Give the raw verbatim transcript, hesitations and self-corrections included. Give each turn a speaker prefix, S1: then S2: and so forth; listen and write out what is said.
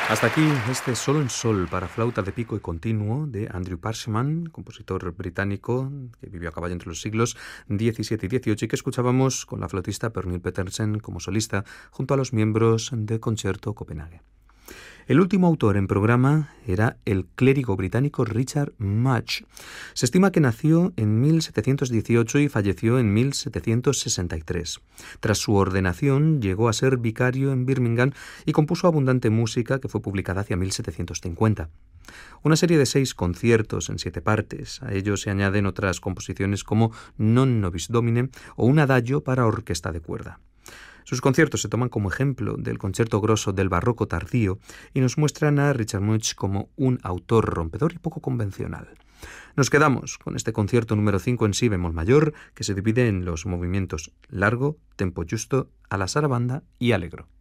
S1: Hasta aquí este Solo en Sol para flauta de pico y continuo de Andrew Parchman, compositor británico que vivió a caballo entre los siglos diecisiete y dieciocho y que escuchábamos con la flautista Pernille Petersen como solista junto a los miembros de Concerto Copenhague. El último autor en programa era el clérigo británico Richard Much. Se estima que nació en mil setecientos dieciocho y falleció en mil setecientos sesenta y tres. Tras su ordenación, llegó a ser vicario en Birmingham y compuso abundante música que fue publicada hacia mil setecientos cincuenta. Una serie de seis conciertos en siete partes. A ellos se añaden otras composiciones como Non Nobis Domine o un adagio para orquesta de cuerda. Sus conciertos se toman como ejemplo del concerto grosso del barroco tardío y nos muestran a Richard Much como un autor rompedor y poco convencional. Nos quedamos con este concierto número cinco en si bemol mayor, que se divide en los movimientos largo, tempo justo, a la sarabanda y allegro.